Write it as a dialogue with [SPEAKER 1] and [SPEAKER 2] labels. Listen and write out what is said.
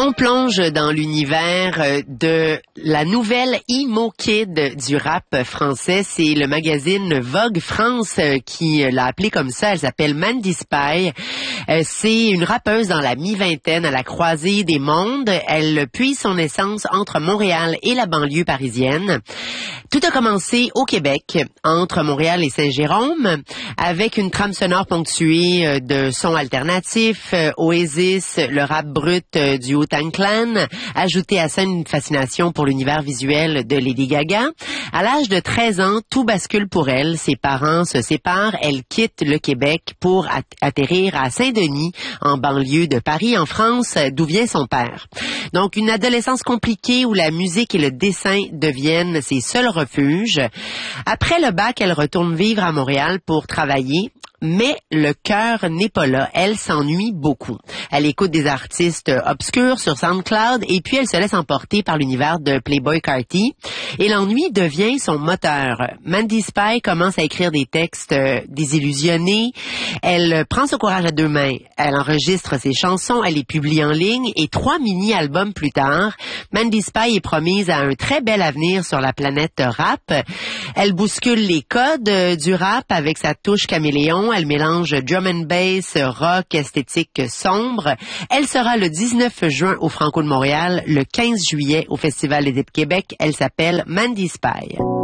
[SPEAKER 1] On plonge dans l'univers de la nouvelle emo kid du rap français. C'est le magazine Vogue France qui l'a appelée comme ça. Elle s'appelle Mandy Spy. C'est une rappeuse dans la mi-vingtaine à la croisée des mondes. Elle puise son essence entre Montréal et la banlieue parisienne. Tout a commencé au Québec, entre Montréal et Saint-Jérôme, avec une trame sonore ponctuée de sons alternatifs, Oasis, le rap brut du Wu-Tang Clan, ajouté à ça une fascination pour l'univers visuel de Lady Gaga. À l'âge de 13 ans, tout bascule pour elle. Ses parents se séparent. Elle quitte le Québec pour atterrir à Saint-Denis, en banlieue de Paris, en France, d'où vient son père. Donc, une adolescence compliquée où la musique et le dessin deviennent ses seuls refuges. Après le bac, elle retourne vivre à Montréal pour travailler. Mais le cœur n'est pas là. Elle s'ennuie beaucoup. Elle écoute des artistes obscurs sur SoundCloud et puis elle se laisse emporter par l'univers de Playboi Carti. Et l'ennui devient son moteur. Mandy Spy commence à écrire des textes désillusionnés. Elle prend son courage à deux mains. Elle enregistre ses chansons, elle les publie en ligne et 3 mini-albums plus tard, Mandy Spy est promise à un très bel avenir sur la planète rap. Elle bouscule les codes du rap avec sa touche caméléon. Elle mélange drum and bass, rock, esthétique sombre. Elle sera le 19 juin au Franco de Montréal, le 15 juillet au Festival des Hits Québec. Elle s'appelle Mandy Spy.